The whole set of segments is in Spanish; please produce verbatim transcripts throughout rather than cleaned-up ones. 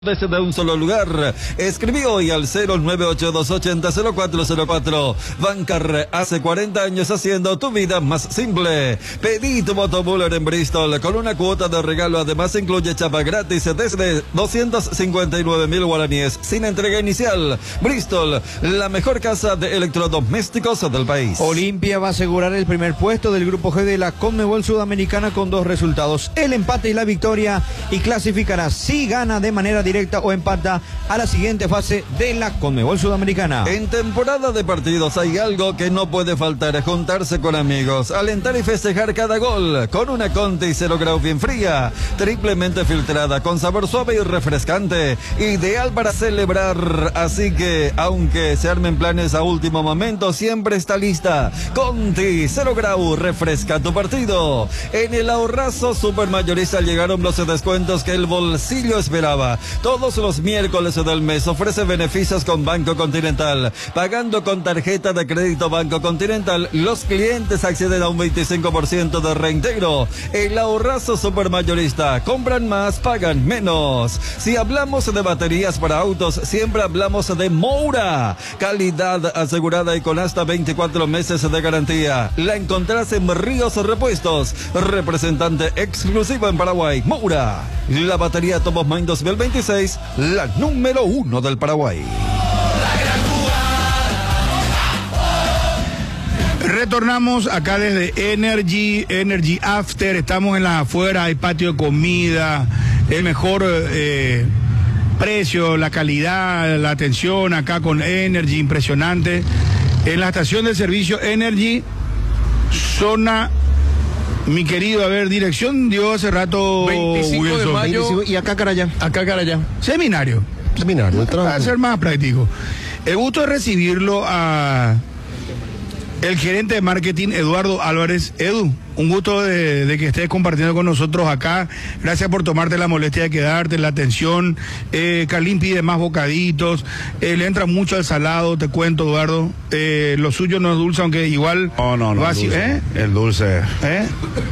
Desde un solo lugar. Escribí hoy al cero nueve ocho dos ocho cero cero cuatro cero cuatro. Bancar, hace cuarenta años haciendo tu vida más simple. Pedí tu motobuller en Bristol con una cuota de regalo. Además incluye chapa gratis desde doscientos cincuenta y nueve mil guaraníes sin entrega inicial. Bristol, la mejor casa de electrodomésticos del país. Olimpia va a asegurar el primer puesto del grupo G de la Conmebol Sudamericana con dos resultados: el empate y la victoria, y clasificará si gana de manera directa directa o empata a la siguiente fase de la Conmebol Sudamericana. En temporada de partidos hay algo que no puede faltar: juntarse con amigos, alentar y festejar cada gol con una Conti cero grau bien fría, triplemente filtrada, con sabor suave y refrescante, ideal para celebrar. Así que, aunque se armen planes a último momento, siempre está lista. Conti cero grau, refresca tu partido. En el ahorrazo supermayorista llegaron los descuentos que el bolsillo esperaba. Todos los miércoles del mes ofrece beneficios con Banco Continental. Pagando con tarjeta de crédito Banco Continental, los clientes acceden a un veinticinco por ciento de reintegro. El ahorrazo supermayorista. Compran más, pagan menos. Si hablamos de baterías para autos, siempre hablamos de Moura. Calidad asegurada y con hasta veinticuatro meses de garantía. La encontrás en Ríos Repuestos, representante exclusivo en Paraguay. Moura, la batería Top of Mind dos mil veintiséis, la número uno del Paraguay. Retornamos acá desde Energy, Energy After. Estamos en las afueras, hay patio de comida, el mejor eh, precio, la calidad, la atención acá con Energy, impresionante. En la estación de servicio Energy, zona, mi querido, a ver, dirección dio hace rato veinticinco Wilson. de mayo. veinticinco, Y acá Carayá. Acá Carayá. Seminario. Seminario. Va a ser más práctico. El gusto de recibirlo a el gerente de marketing, Eduardo Álvarez. Edu, un gusto de, de que estés compartiendo con nosotros acá. Gracias por tomarte la molestia de quedarte, la atención. Eh, Carlín pide más bocaditos. Eh, le entra mucho al salado, te cuento, Eduardo. Eh, lo suyo no es dulce, aunque igual... No, no, no. va El así, dulce. ¿eh? El dulce. ¿Eh?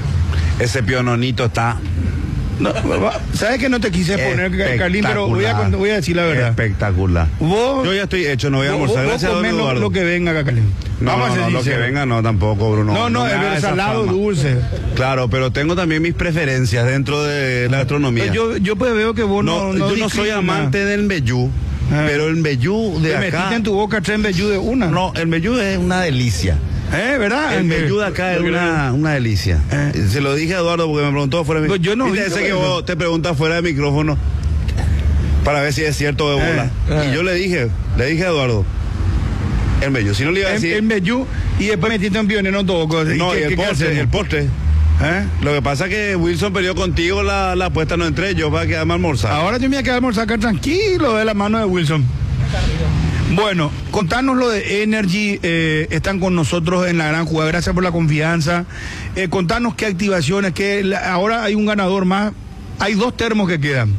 Ese piononito está... No, ¿sabes que no te quise poner, Carlín? Pero voy a, voy a decir la verdad. Espectacular. Vos, Yo ya estoy hecho, no voy a vos, almorzar. vos Gracias, comés lo, Eduardo. lo que venga acá, Carlín. No, Vamos no, a ser no, lo que sinceros. venga no, tampoco, Bruno. No, no, me haga el esa salado, fama. dulce. Claro, pero tengo también mis preferencias dentro de la gastronomía. Yo, yo pues veo que vos no, no, no, yo no soy discriminas. amante del mbejú, Ah. pero el mbejú de Te acá... metiste en tu boca tres mbejú de una. No, el mbejú es una delicia. ¿Eh? ¿Verdad? El mbejú de acá es una, una delicia. Eh. Se lo dije a Eduardo porque me preguntó fuera de Pues yo no micrófono. vi- Ese que vos te preguntas fuera de micrófono para ver si es cierto de bola. Eh, eh. Y yo le dije, le dije a Eduardo, el mbejú, si no le iba a En, decir... en mbejú, y después metiste un pionero todo. no, y qué- el qué postre, hacemos? el postre. ¿Eh? Lo que pasa es que Wilson perdió contigo la, la apuesta, no entré yo para quedarme a almorzar. Ahora yo me voy a quedar a almorzar acá tranquilo de la mano de Wilson. Bueno, contanos lo de Energy, eh, están con nosotros en la gran jugada, gracias por la confianza. Eh, contanos qué activaciones, que la- ahora hay un ganador más, hay dos termos que quedan.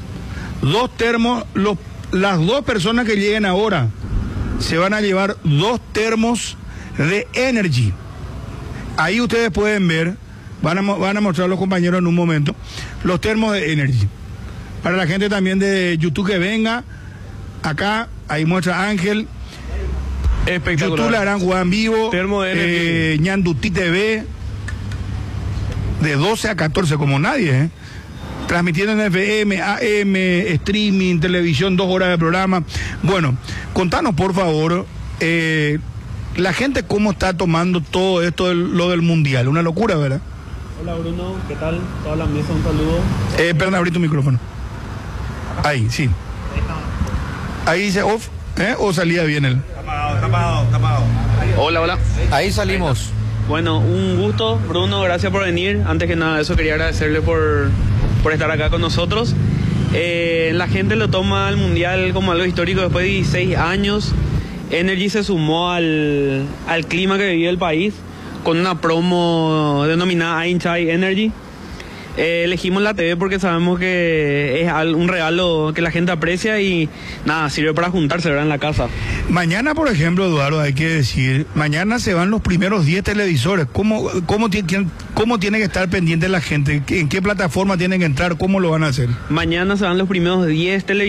Dos termos, los, las dos personas que lleguen ahora se van a llevar dos termos de Energy. Ahí ustedes pueden ver, van a, mo- van a mostrar los compañeros en un momento, los termos de Energy. Para la gente también de YouTube que venga, acá, ahí muestra Ángel. Espectacular. YouTube la harán jugar en vivo. Termo de eh, Ñandutí T V. De doce a catorce, como nadie, ¿eh? Transmitiendo en F M, A M, streaming, televisión, dos horas de programa. Bueno, contanos por favor, eh, la gente cómo está tomando todo esto, del, lo del mundial. Una locura, ¿verdad? Hola Bruno, ¿qué tal? Toda la mesa, un saludo. Eh, perdón, abrí tu micrófono. Ahí, sí. Ahí dice off, ¿eh? O salía bien él. Tapado, tapado, tapado. Hola, hola. Ahí salimos. Bueno, un gusto, Bruno, gracias por venir. Antes que nada, eso quería agradecerle por, por estar acá con nosotros. Eh, la gente lo toma al Mundial como algo histórico después de dieciséis años. Energy se sumó al, al clima que vivía el país con una promo denominada Einchai Energy. Eh, elegimos la T V porque sabemos que es al- un regalo que la gente aprecia y nada, sirve para juntarse, ¿verdad? En la casa. Mañana, por ejemplo, Eduardo, hay que decir, mañana se van los primeros diez televisores. ¿Cómo, cómo, ti- quién- cómo tiene que estar pendiente la gente? ¿En qué plataforma tienen que entrar? ¿Cómo lo van a hacer? Mañana se van los primeros diez televisores.